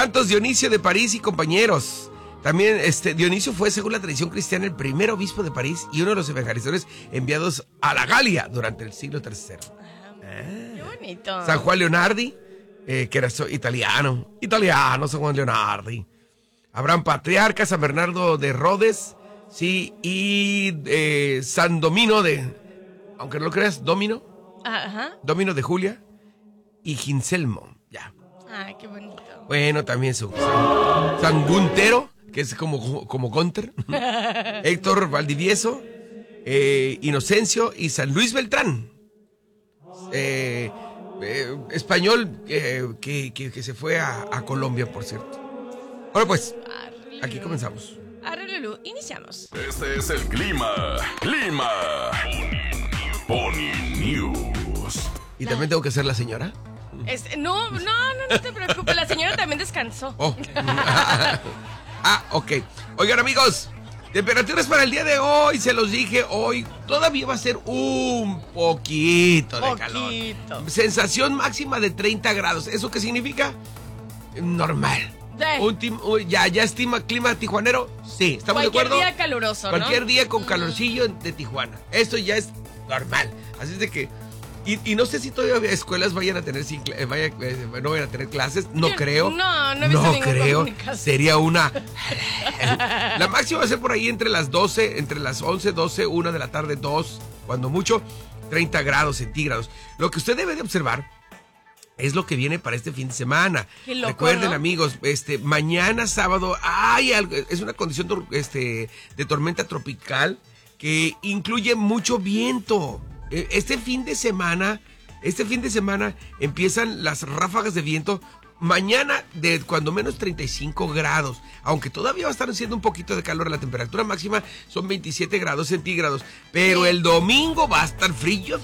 Santos Dionisio de París y compañeros. También Dionisio fue, según la tradición cristiana, el primer obispo de París y uno de los evangelizadores enviados a la Galia durante el siglo III. Qué bonito. San Juan Leonardi, que era italiano, San Juan Leonardi. Abraham Patriarca, San Bernardo de Rhodes, sí, y San Domino aunque no lo creas, Domino de Julia y Ginselmo, ya. Ay, qué bonito. Bueno, también San Guntero, que es como Gunter, Héctor Valdivieso, Inocencio y San Luis Beltrán, español que se fue a Colombia, por cierto. Bueno, pues, aquí comenzamos. Arre, Lulú, iniciamos. Este es el clima. Pony News. ¿Y también tengo que ser la señora? No te preocupes, la señora también descansó. Oh. Ok. Oigan, amigos, temperaturas para el día de hoy, se los dije, hoy todavía va a ser un poquito de calor. Sensación máxima de 30 grados. ¿Eso qué significa? Normal. ¿Ya es clima tijuanero? Sí, ¿estamos de acuerdo? Cualquier día caluroso, ¿no? Cualquier día con calorcillo de Tijuana. Esto ya es normal. Así es de que... Y no sé si todavía escuelas vayan a tener no vayan a tener clases, no creo. No he visto ningún comunicado. Sería una... La máxima va a ser por ahí entre las 11, 12, 1 de la tarde, 2, cuando mucho, 30 grados centígrados. Lo que usted debe de observar es lo que viene para este fin de semana. Qué loco, recuerden, ¿no? amigos, mañana sábado es una condición de tormenta tropical que incluye mucho viento. Este fin de semana empiezan las ráfagas de viento. Mañana de cuando menos 35 grados, aunque todavía va a estar haciendo un poquito de calor. La temperatura máxima son 27 grados centígrados, pero el domingo va a estar frío,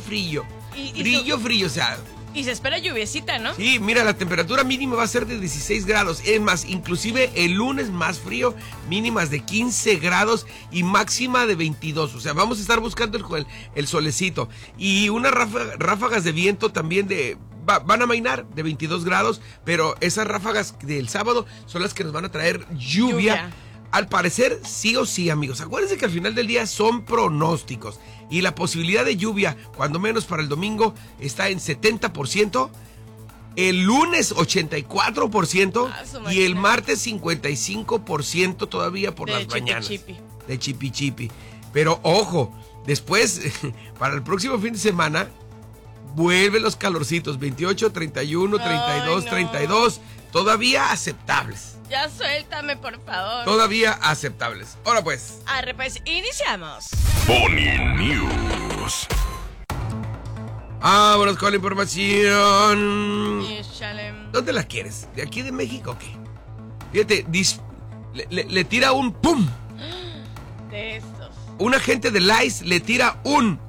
o sea... Y se espera lluviecita, ¿no? Sí, mira, la temperatura mínima va a ser de 16 grados. Es más, inclusive el lunes más frío, mínimas de 15 grados y máxima de 22. O sea, vamos a estar buscando el solecito. Y unas ráfagas de viento también van a amainar de 22 grados, pero esas ráfagas del sábado son las que nos van a traer lluvia. Al parecer, sí o sí, amigos. Acuérdense que al final del día son pronósticos. Y la posibilidad de lluvia, cuando menos para el domingo, está en 70%. El lunes 84%. Y el martes 55% todavía por las mañanas. De chipi. Pero ojo, después, para el próximo fin de semana, vuelven los calorcitos. 28, 31, 32, 32. Todavía aceptables. Ya suéltame, por favor. Todavía aceptables. Ahora pues. Arre, pues, iniciamos. Pony News. Vámonos con la información. Échale. ¿Dónde la quieres? ¿De aquí de México o qué? Fíjate, le tira un pum. De estos. Un agente de ICE le tira un.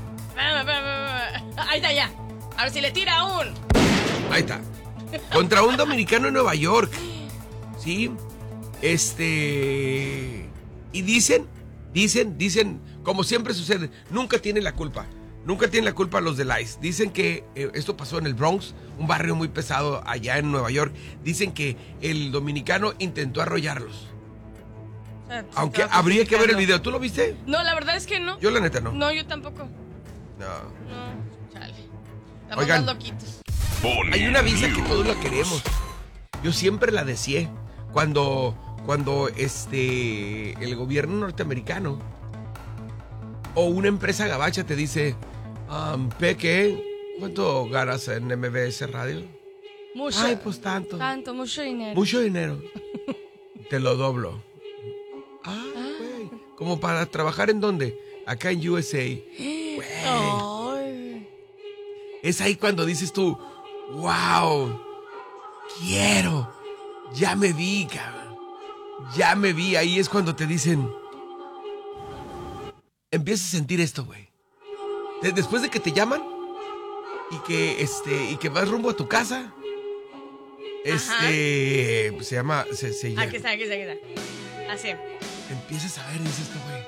Ahí está, ya. A ver si le tira un. Ahí está. Contra un dominicano en Nueva York. ¿Sí? Y dicen, como siempre sucede, nunca tienen la culpa los del ICE. Dicen que esto pasó en el Bronx, un barrio muy pesado allá en Nueva York. Dicen que el dominicano intentó arrollarlos. Aunque habría que ver el video. ¿Tú lo viste? No, la verdad es que no. Yo la neta no. No, yo tampoco. No, chale. Estamos Oigan, más loquitos. Hay una visa que todos la queremos. Yo siempre la deseé. Cuando el gobierno norteamericano o una empresa gabacha te dice, Peque, ¿cuánto ganas en MBS Radio? Mucho. Ay, pues tanto. Mucho dinero. Mucho dinero. Te lo doblo. Güey. ¿Como para trabajar en dónde? Acá en USA. Ay. Es ahí cuando dices tú, wow, quiero. Ya me vi, cabrón. Ya me vi. Ahí es cuando te dicen, empiezas a sentir esto, güey. Después de que te llaman y que vas rumbo a tu casa, se llama, se llama. Aquí está. Así. Empiezas a ver y dices esto, güey.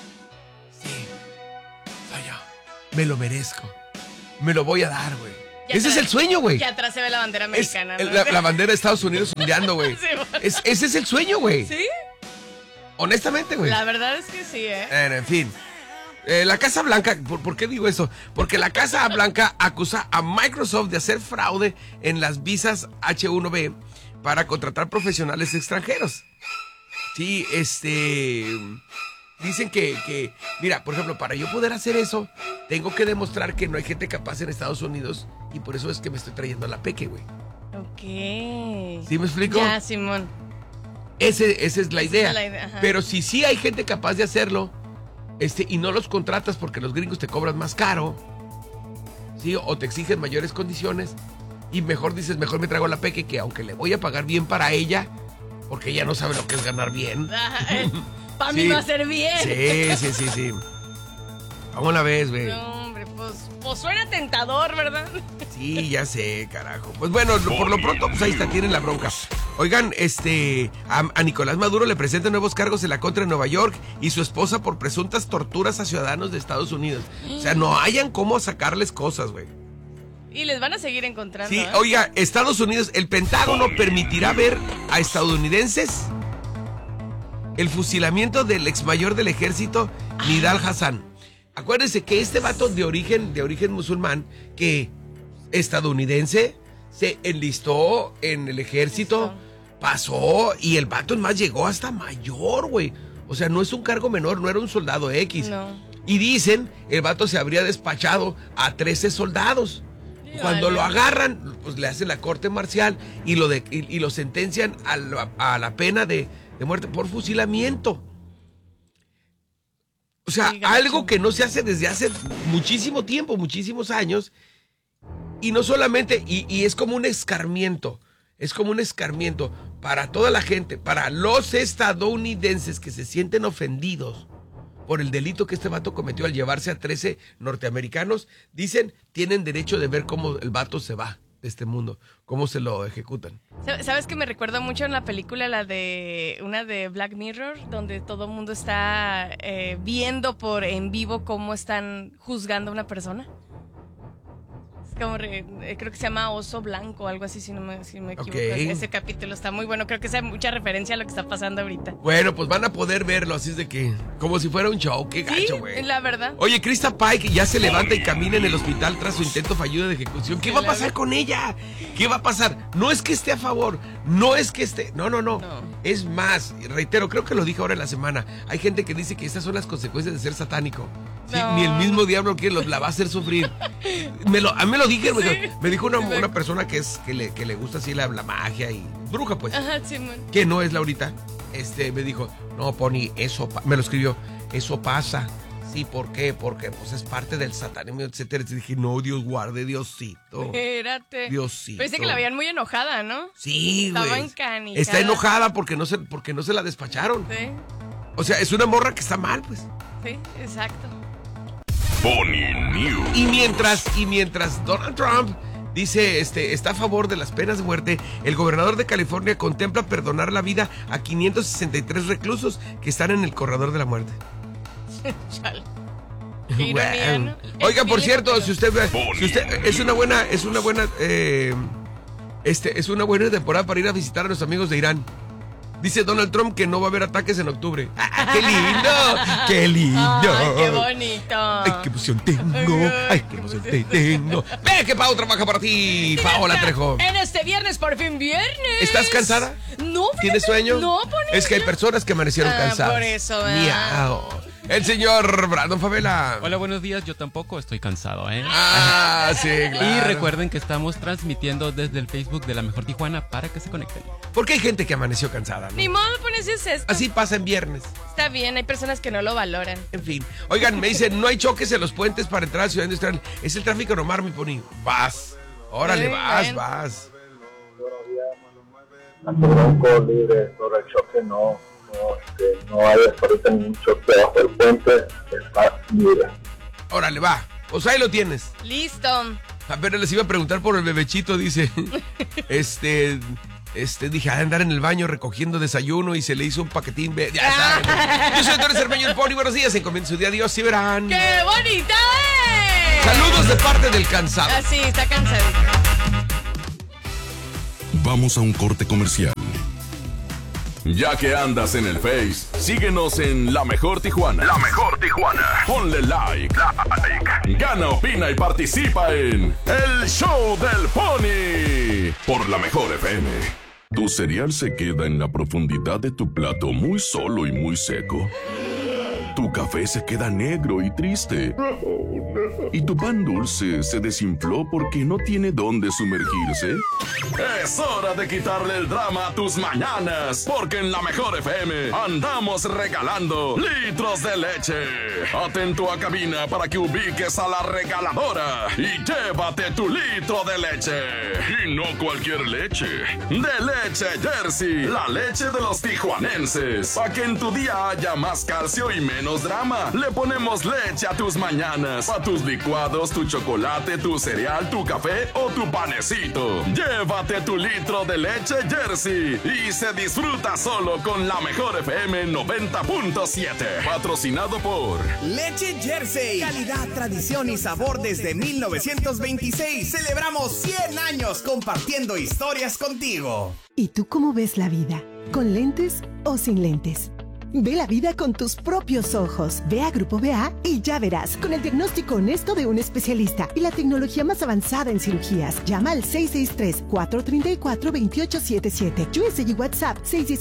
Sí, soy yo. Me lo merezco. Me lo voy a dar, güey. Ese es el sueño, güey. Que atrás se ve la bandera americana. ¿no? La bandera de Estados Unidos ondeando, güey. Sí, bueno. Ese es el sueño, güey. ¿Sí? Honestamente, güey. La verdad es que sí, ¿eh? En fin. La Casa Blanca, ¿por qué digo eso? Porque la Casa Blanca acusa a Microsoft de hacer fraude en las visas H1B para contratar profesionales extranjeros. Sí, dicen que, mira, por ejemplo, para yo poder hacer eso, tengo que demostrar que no hay gente capaz en Estados Unidos y por eso es que me estoy trayendo a la peque, güey. Ok. ¿Sí me explico? Ya, Simón. Esa es la idea. Ajá. Pero si sí hay gente capaz de hacerlo, y no los contratas porque los gringos te cobran más caro, ¿sí? O te exigen mayores condiciones, y mejor dices, mejor me traigo a la peque, que aunque le voy a pagar bien para ella, porque ella no sabe lo que es ganar bien. Para mí va a ser bien. Sí. ¿Cómo la ves, güey? No, hombre, pues suena tentador, ¿verdad? Sí, ya sé, carajo. Pues bueno, por lo pronto, pues ahí está, tienen la bronca. Oigan, a Nicolás Maduro le presentan nuevos cargos en la contra de Nueva York y su esposa por presuntas torturas a ciudadanos de Estados Unidos. O sea, no hayan cómo sacarles cosas, güey. Y les van a seguir encontrando. Sí, oiga, Estados Unidos, el Pentágono permitirá ver a estadounidenses el fusilamiento del ex mayor del ejército, Nidal Hassan. Acuérdense que este vato de origen musulmán, que estadounidense, se enlistó en el ejército, pasó, y el vato más llegó hasta mayor, güey. O sea, no es un cargo menor, no era un soldado X. No. Y dicen, el vato se habría despachado a 13 soldados. Cuando lo agarran, pues le hacen la corte marcial y lo sentencian a la pena de muerte por fusilamiento. O sea, algo que no se hace desde hace muchísimo tiempo, muchísimos años. Y no solamente, y es como un escarmiento. Es como un escarmiento para toda la gente, para los estadounidenses que se sienten ofendidos por el delito que este vato cometió al llevarse a 13 norteamericanos. Dicen, tienen derecho de ver cómo el vato se va de este mundo, cómo se lo ejecutan. ¿Sabes que me recuerda mucho en la película, una de Black Mirror, donde todo el mundo está viendo en vivo cómo están juzgando a una persona? Como creo que se llama Oso Blanco, algo así, si no me equivoco. Okay. Ese capítulo está muy bueno. Creo que hace mucha referencia a lo que está pasando ahorita. Bueno, pues van a poder verlo, así es de que, como si fuera un show. Qué gacho, güey. Sí, la verdad. Oye, Krista Pike ya se levanta y camina en el hospital tras su intento fallido de ejecución. ¿Qué va a pasar con ella? ¿Qué va a pasar? No es que esté a favor, no es que esté... No. Es más, reitero, creo que lo dije ahora en la semana. Hay gente que dice que estas son las consecuencias de ser satánico. Sí, No. Ni el mismo diablo que la va a hacer sufrir. A mí me lo dijeron, me dijo una persona que le gusta así la magia y bruja, pues. Ajá, Simón. Que no es Laurita. Me dijo, no, Pony, me lo escribió, eso pasa. Sí, ¿por qué? Porque pues es parte del satanismo, etcétera. Y dije, no, Dios guarde, Diosito. Espérate. Diosito. Pensé que la veían muy enojada, ¿no? Sí, güey. Estaba encanijada. Está enojada porque no se la despacharon. Sí, O sea, es una morra que está mal, pues. sí, exacto. Pony News. Y mientras Donald Trump dice, está a favor de las penas de muerte, el gobernador de California contempla perdonar la vida a 563 reclusos que están en el corredor de la muerte. Chale. Qué ironía, ¿no? Oiga, por Es cierto, pero- si usted es una buena temporada para ir a visitar a los amigos de Irán. Dice Donald Trump que no va a haber ataques en octubre. ¡Ah, qué lindo! ¡Qué lindo! Ay, qué bonito. ¡Ay, qué emoción tengo! ¡Ay, qué emoción tengo! ¡Ve que Pau trabaja para ti! Paola Trejo. En este viernes, por fin viernes. ¿Estás cansada? No, fíjate. ¿Tienes sueño? No, Pony. Es que hay personas que amanecieron cansadas. Por eso, ¿verdad? Miau. El señor Brandon Favela. Hola, buenos días. Yo tampoco estoy cansado, ¿eh? Ah, sí, claro. Y recuerden que estamos transmitiendo desde el Facebook de La Mejor Tijuana para que se conecten. Porque hay gente que amaneció cansada, ¿no? Ni modo, ponerse es esto. Así pasa en viernes. Está bien, hay personas que no lo valoran. En fin. Oigan, me dicen, no hay choques en los puentes para entrar a Ciudad Industrial. Es el tráfico normal, mi pony. Vas. Órale, Muy vas, bien. vas. Bronco libre sobre el choque, no hay hasta ahorita ningún choque bajo el puente, está libre. Órale, va. Pues ahí lo tienes. Listo. Apenas les iba a preguntar por el bebechito, dice. Dije, a andar en el baño recogiendo desayuno y se le hizo un paquetín. Ya saben. Yo soy Torres Cermeño, el Pony. Buenos días. Encomienden su día a Dios y verán. ¡Qué bonita es! Saludos de parte del cansado. Ah, sí, está cansadito. Vamos a un corte comercial. Ya que andas en el Face, síguenos en La Mejor Tijuana. La Mejor Tijuana. Ponle like. Gana, opina y participa en El Show del Pony por La Mejor FM. ¿Tu cereal se queda en la profundidad de tu plato muy solo y muy seco? ¿Tu café se queda negro y triste? ¿Y tu pan dulce se desinfló porque no tiene dónde sumergirse? Es hora de quitarle el drama a tus mañanas, porque en La Mejor FM andamos regalando litros de leche. Atento a cabina para que ubiques a la regaladora y llévate tu litro de leche. Y no cualquier leche, de Leche Jersey, la leche de los tijuanenses. Para que en tu día haya más calcio y menos drama, le ponemos leche a tus mañanas, a tus licuados, tu chocolate, tu cereal, tu café o tu panecito. Llévate tu litro de Leche Jersey y se disfruta solo con La Mejor FM 90.7. Patrocinado por Leche Jersey. Calidad, tradición y sabor desde 1926. Celebramos 100 años compartiendo historias contigo. ¿Y tú cómo ves la vida? ¿Con lentes o sin lentes? Ve la vida con tus propios ojos. Ve a Grupo BA y ya verás, con el diagnóstico honesto de un especialista y la tecnología más avanzada en cirugías. Llama al 663-434-2877. USG WhatsApp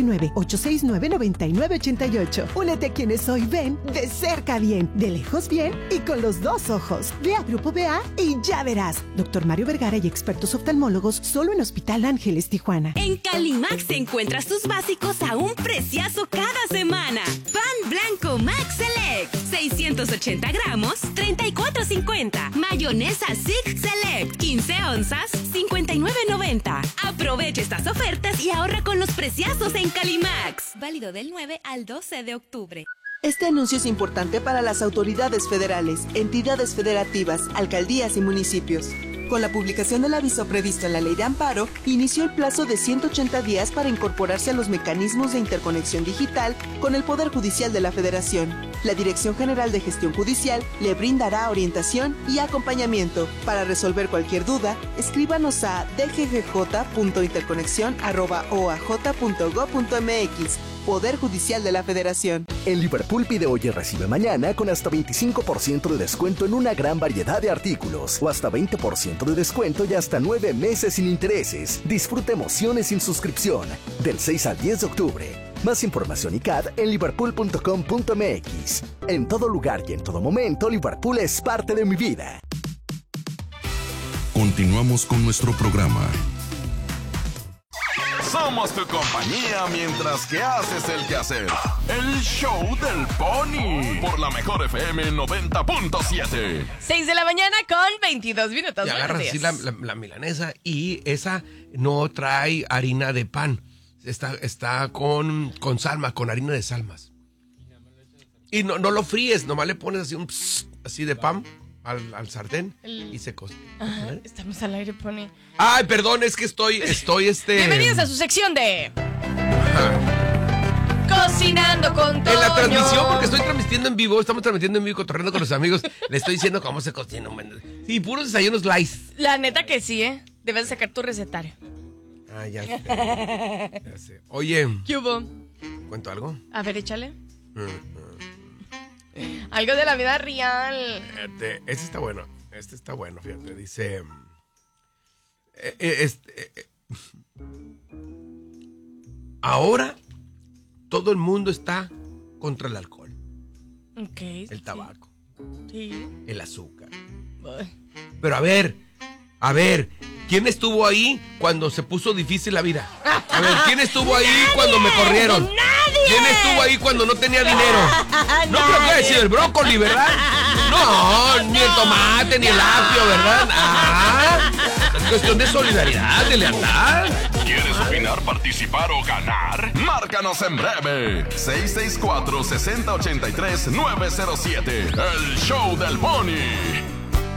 619-869-9988. Únete a quienes hoy ven de cerca bien, de lejos bien y con los dos ojos. Ve a Grupo BA y ya verás. Doctor Mario Vergara y expertos oftalmólogos solo en Hospital Ángeles, Tijuana. En Calimax encuentras tus básicos a un preciazo cada semana. Pan blanco Max Select, 680 gramos, $34.50. Mayonesa Sig Select, 15 onzas, $59.90. Aprovecha estas ofertas y ahorra con los preciazos en Calimax. Válido del 9 al 12 de octubre. Este anuncio es importante para las autoridades federales, entidades federativas, alcaldías y municipios. Con la publicación del aviso previsto en la Ley de Amparo, inició el plazo de 180 días para incorporarse a los mecanismos de interconexión digital con el Poder Judicial de la Federación. La Dirección General de Gestión Judicial le brindará orientación y acompañamiento. Para resolver cualquier duda, escríbanos a dggj.interconexión@oaj.gov.mx. Poder Judicial de la Federación. En Liverpool pide hoy y recibe mañana con hasta 25% de descuento en una gran variedad de artículos o hasta 20% de descuento y hasta 9 meses sin intereses. Disfruta emociones sin suscripción del 6 al 10 de octubre. Más información y CAD en liverpool.com.mx. En todo lugar y en todo momento, Liverpool es parte de mi vida. Continuamos con nuestro programa. Somos tu compañía mientras que haces el quehacer. El Show del Pony por La Mejor FM 90.7. 6 de la mañana con 22 minutos. Y agarras así la milanesa y esa no trae harina de pan. Está con salma, con harina de salmas. Y no lo fríes, nomás le pones así un así de pan al sartén y se cose. Ajá, estamos al aire, Pony. Ay, perdón, es que estoy Bienvenidos a su sección de Cocinando con Toño. En la transmisión, porque estoy transmitiendo en vivo, estamos transmitiendo en vivo, cotorreando con los amigos. Le estoy diciendo cómo se cocina. Sí, puros desayunos light. La neta que sí, debes sacar tu recetario. Ah, ya sé. Oye. ¿Qué hubo? ¿Cuento algo? A ver, échale. Algo de la vida real. Este está bueno. Este está bueno, fíjate. Dice. Ahora todo el mundo está contra el alcohol. Ok. El tabaco. Sí. El azúcar. Pero a ver. ¿Quién estuvo ahí cuando se puso difícil la vida? A ver, ¿quién estuvo ahí cuando me corrieron? ¡Nadie! ¿Quién estuvo ahí cuando no tenía dinero? No creo que haya sido el brócoli, ¿verdad? No, ni el tomate, ni el apio, ¿verdad? Es cuestión de solidaridad, de lealtad. ¿Quieres opinar, participar o ganar? Márcanos en breve. 664-6083-907. El Show del Pony.